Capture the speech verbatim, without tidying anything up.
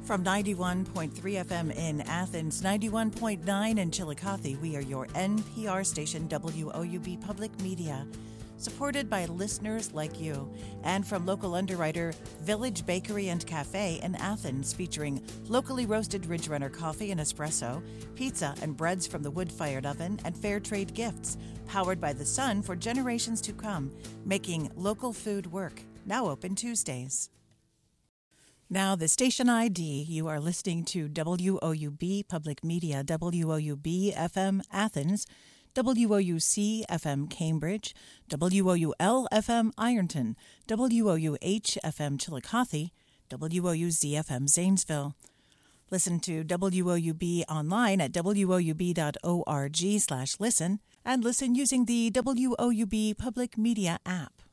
From ninety-one point three F M in Athens, ninety-one point nine in Chillicothe, we are your N P R station, W O U B Public Media, supported by listeners like you. And from local underwriter Village Bakery and Cafe in Athens, featuring locally roasted Ridge Runner coffee and espresso, pizza and breads from the wood-fired oven, and fair trade gifts, powered by the sun for generations to come, making local food work. Now open Tuesdays. Now, the station I D. You are listening to W O U B Public Media, W O U B F M Athens, W O U C F M Cambridge, W O U L F M Ironton, W O U H F M Chillicothe, W O U Z F M Zanesville. Listen to W O U B online at W O U B dot org slash listen and listen using the W O U B Public Media app.